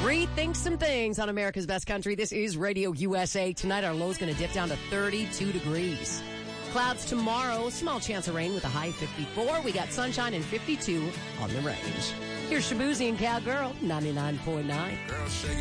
Rethink some things on America's Best Country. This is Radio USA. Tonight, our low is going to dip down to 32 degrees. Clouds tomorrow, small chance of rain with a high 54. We got sunshine and 52 on the range. Here's Shabuzi and Cowgirl, 99.9. Girl, shake it.